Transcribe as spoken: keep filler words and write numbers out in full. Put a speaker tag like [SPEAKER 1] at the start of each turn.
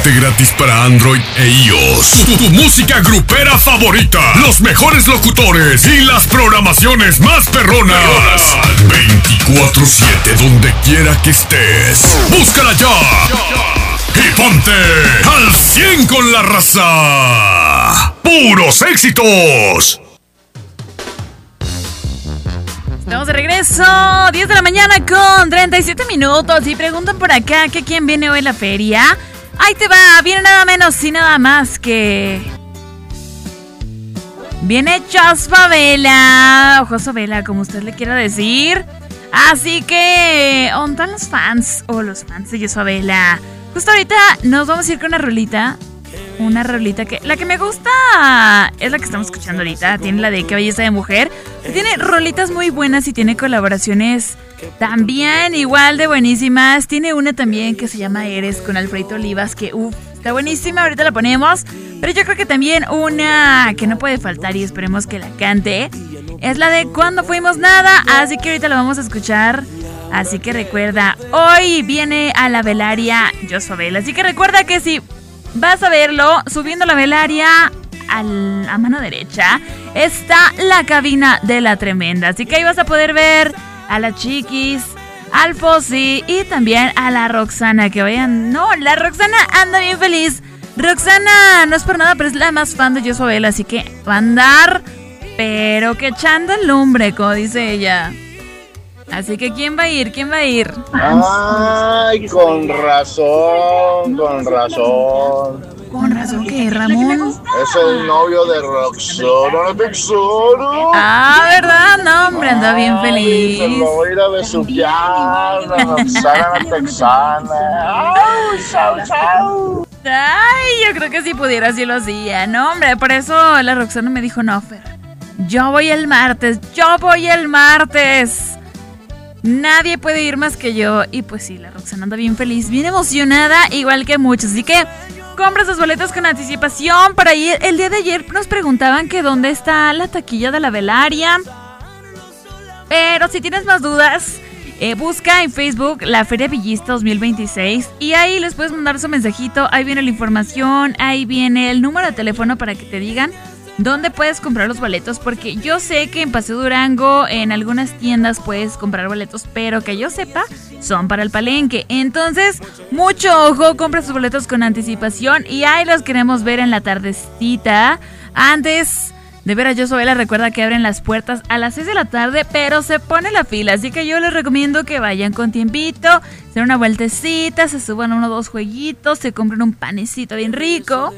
[SPEAKER 1] Totalmente gratis para Android e iOS. Tu, tu música grupera favorita, los mejores locutores y las programaciones más perronas. veinticuatro siete, donde quiera que estés. ¡Búscala ya! Y ponte al cien con la raza. ¡Puros éxitos!
[SPEAKER 2] Estamos de regreso, diez de la mañana con treinta y siete minutos. Y preguntan por acá que quién viene hoy a la feria. Ahí te va, viene nada menos y nada más que... Viene Jos Favela, o Jos Favela, como usted le quiera decir. Así que, ¿dónde están los fans? O los fans de Jos Favela. Justo ahorita nos vamos a ir con una rolita. Una rolita que... La que me gusta es la que estamos escuchando ahorita. Tiene la de Qué belleza de mujer. Tiene rolitas muy buenas y tiene colaboraciones también igual de buenísimas. Tiene una también que se llama Eres con Alfredo Olivas, que uff, está buenísima. Ahorita la ponemos. Pero yo creo que también una que no puede faltar y esperemos que la cante es la de Cuando fuimos nada. Así que ahorita la vamos a escuchar. Así que recuerda, hoy viene a la velaria Jos Favela. Así que recuerda que si vas a verlo, subiendo la velaria al, a mano derecha está la cabina de La Tremenda. Así que ahí vas a poder ver a la Chiquis, al Fossi y también a la Roxana. Que vayan, no, la Roxana anda bien feliz. Roxana no es por nada, pero es la más fan de Jos Favela. Así que va a andar, pero que echando el lumbre, como dice ella. Así que ¿quién va a ir? ¿Quién va a ir?
[SPEAKER 3] Ay, con razón, con razón.
[SPEAKER 2] ¿Con razón qué, Ramón?
[SPEAKER 3] Es el novio de Roxana, Texano.
[SPEAKER 2] Ah, ¿verdad? No, hombre, anda bien feliz.
[SPEAKER 3] Se lo voy a ir a besuquear, Roxana, Texana. Ay, chao, chao.
[SPEAKER 2] Ay, yo creo que si pudiera sí lo hacía. No, hombre, por eso la Roxana me dijo, no, Fer, yo voy el martes, yo voy el martes. Nadie puede ir más que yo. Y pues sí, la Roxana anda bien feliz, bien emocionada, igual que muchos. Así que compra sus boletos con anticipación para ir. El día de ayer nos preguntaban que dónde está la taquilla de la velaria. Pero si tienes más dudas, eh, busca en Facebook la Feria Villista dos mil veintiséis y ahí les puedes mandar su mensajito. Ahí viene la información, ahí viene el número de teléfono para que te digan dónde puedes comprar los boletos, porque yo sé que en Paseo Durango en algunas tiendas puedes comprar boletos, pero que yo sepa son para el Palenque. Entonces, mucho ojo, compra sus boletos con anticipación y ahí los queremos ver en la tardecita. Antes de ver a Jos Favela, recuerda que abren las puertas a las seis de la tarde, pero se pone la fila, así que yo les recomiendo que vayan con tiempito, se den una vueltecita, se suban uno o dos jueguitos, se compren un panecito bien rico